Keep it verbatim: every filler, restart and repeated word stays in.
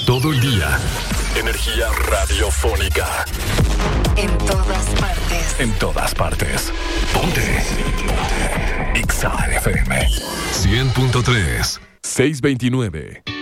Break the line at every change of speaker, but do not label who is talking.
Todo el día. Energía radiofónica.
En todas partes.
En todas partes. Ponte. Ponte. Exa F M. cien punto tres. seiscientos veintinueve.